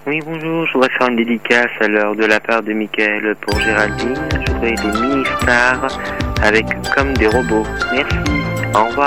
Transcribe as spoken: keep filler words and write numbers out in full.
Oui, bonjour, je voudrais faire une dédicace à l'heure de la part de Mickaël pour Géraldine. Je voudrais des mini-stars avec comme des robots. Merci, au revoir.